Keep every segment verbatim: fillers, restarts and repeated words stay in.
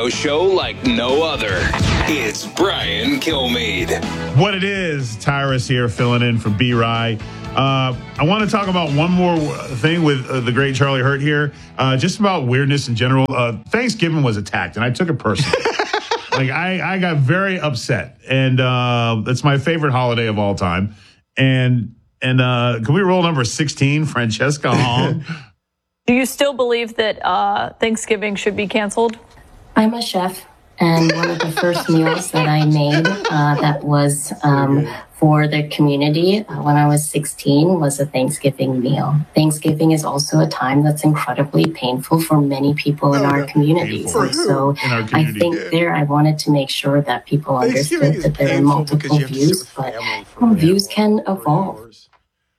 radio show like no other. It's Brian Kilmeade. What it is, Tyrus here filling in for B-Rye. Uh, I want to talk about one more thing with uh, the great Charlie Hurt here, uh, just about weirdness in general. Uh, Thanksgiving was attacked, and I took it personally. like, I, I got very upset, and uh, it's my favorite holiday of all time. And and uh, can we roll number sixteen, Francesca Hong? Do you still believe that uh, Thanksgiving should be canceled? I'm a chef, and one of the first meals that I made uh, that was um, for the community uh, when I was sixteen was a Thanksgiving meal. Thanksgiving is also a time that's incredibly painful for many people in Oh, our yeah. communities. For And who? so In our I community. think Yeah. there I wanted to make sure that people Thanksgiving understood is that there are painful because multiple you have to sit views, with but family for um, like views can four evolve. hours.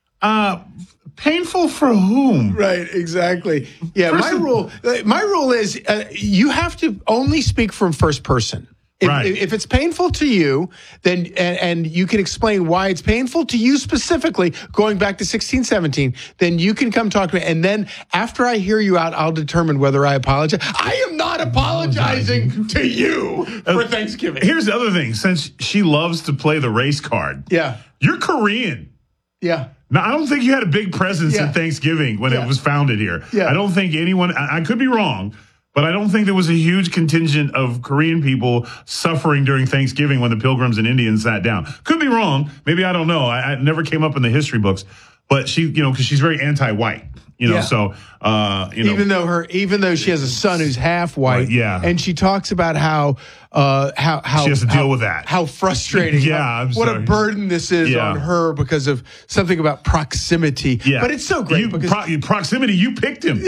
uh, painful for whom? Right, exactly. Yeah, First my of- rule. uh, My rule is uh, you have to only speak from first person. If, Right. if it's painful to you, then and, and you can explain why it's painful to you specifically, going back to sixteen, seventeen, then you can come talk to me. And then after I hear you out, I'll determine whether I apologize. I am not apologizing to you for Thanksgiving. Here's the other thing. Since she loves to play the race card, Yeah, you're Korean. yeah. Now, I don't think you had a big presence Yeah. in Thanksgiving when Yeah. it was founded here. Yeah. I don't think anyone, I, I could be wrong, but I don't think there was a huge contingent of Korean people suffering during Thanksgiving when the Pilgrims and Indians sat down. Could be wrong. Maybe I don't know. I, I never came up in the history books, but she, you know, because she's very anti-white, you know, Yeah. so, uh, you know. Even though her, even though she has a son who's half white, Right, yeah. and she talks about how, uh, how how She has to deal how- with that. how frustrating, Yeah, how- I'm what a sorry. burden this is Yeah. on her because of something about proximity. Yeah. But it's so great You- because, pro- proximity, you picked him.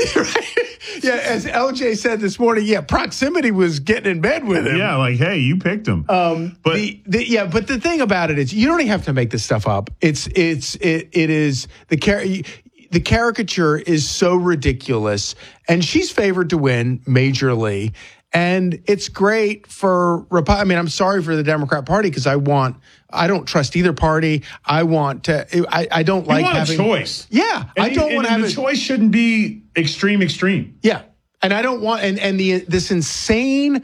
yeah, as L J said this morning, yeah, proximity was getting in bed with him. Yeah, like, hey, you picked him. Um, but the, the, yeah, but the thing about it is, you don't even have to make this stuff up. It's it's it it is the car- the caricature is so ridiculous, and she's favored to win majorly, and it's great for Repu- I mean, I'm sorry for the Democrat Party because I want I don't trust either party. I want to. I I don't you like want having a choice. Yeah, And I you- don't and want to have the it. choice shouldn't be extreme, extreme. Yeah. And I don't want, and, and the, this insane,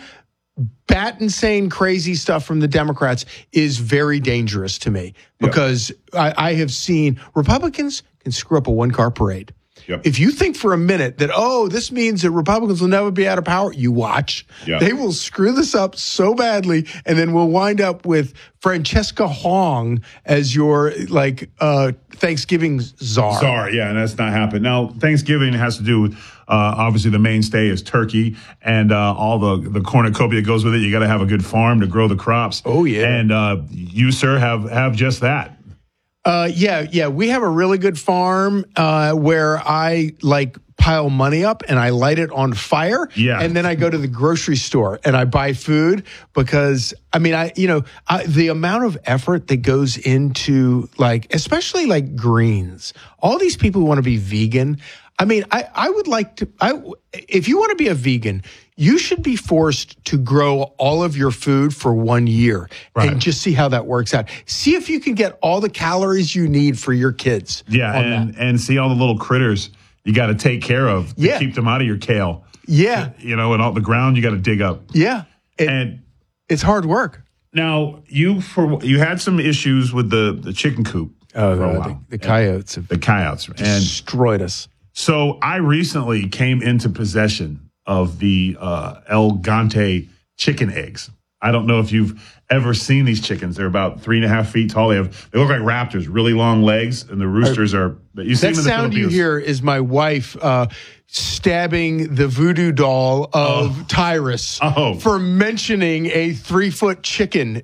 bat insane, crazy stuff from the Democrats is very dangerous to me because I, I have seen Republicans can screw up a one car parade. Yep. If you think for a minute that, oh, this means that Republicans will never be out of power, you watch. Yeah. They will screw this up so badly, and then we'll wind up with Francesca Hong as your, like, uh, Thanksgiving czar. Sorry, yeah, and that's not happened. Now, Thanksgiving has to do with, uh, obviously, the mainstay is turkey and uh, all the, the cornucopia that goes with it. You got to have a good farm to grow the crops. Oh, yeah. And uh, you, sir, have, have just that. Uh, yeah, yeah. We have a really good farm uh, where I like pile money up and I light it on fire. Yeah. And then I go to the grocery store and I buy food because, I mean, I, you know, I, the amount of effort that goes into like, especially like greens, all these people who want to be vegan. I mean, I, I would like to, I, if you want to be a vegan, you should be forced to grow all of your food for one year Right. and just see how that works out. See if you can get all the calories you need for your kids. Yeah, on and, that. and see all the little critters you got to take care of to Yeah. keep them out of your kale. Yeah, You know, and all the ground you got to dig up. yeah. It, And it's hard work. now you for you had some issues with the, the chicken coop. Oh, for a the, while. the coyotes have The coyotes. And destroyed us. so I recently came into possession of the uh, El Gante chicken eggs. I don't know if you've ever seen these chickens. They're about three and a half feet tall. They have they look like raptors, really long legs, and the roosters are. You see That them in the sound you Philippines. hear is my wife uh, stabbing the voodoo doll of Tyrus Oh. for mentioning a three foot chicken.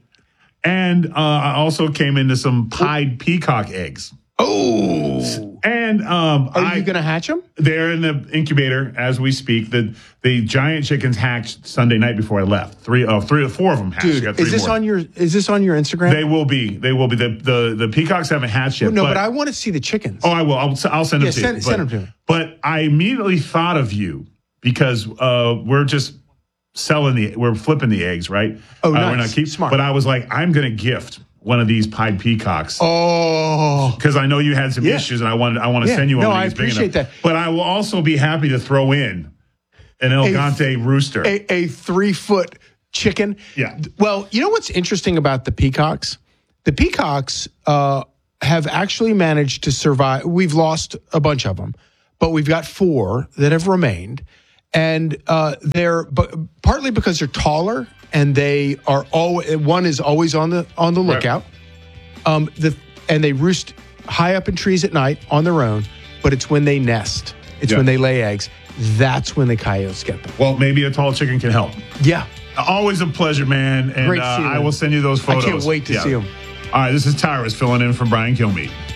And uh, I also came into some pied peacock eggs. Oh, And um, are I, you going to hatch them? they're in the incubator as we speak. The the giant chickens hatched Sunday night before I left. Three, uh, three or four of them hatched. I Dude, got three is this more. on your is this on your Instagram? They will be. They will be. The the, the peacocks haven't hatched yet. no, but, I want to see the chickens. Oh, I will. I'll, I'll send them Yeah, to send- you. send but, them to me. But I immediately thought of you because uh, we're just selling the, we're flipping the eggs, right? Oh, uh, nice. We're not keep, Smart. But I was like, I'm going to gift one of these pied peacocks. Oh, Because I know you had some Yeah. issues, and I wanted I want to Yeah. send you one. No, of I these big appreciate enough. that. But I will also be happy to throw in An Elgante rooster. A, a three foot chicken. Yeah. Well, you know what's interesting about the peacocks? The peacocks uh, have actually managed to survive. We've lost a bunch of them, but we've got four that have remained. And uh, they're but partly because they're taller and they are always, one is always on the on the lookout. Right. Um, the and they roost high up in trees at night on their own, but it's when they nest. It's yeah. when they lay eggs. That's when the coyotes get them. Well, maybe a tall chicken can help. Yeah. Always a pleasure, man. And Great uh, seeing I will send you those photos. I can't wait to yeah. see them. All right, this is Tyrus filling in for Brian Kilmeade.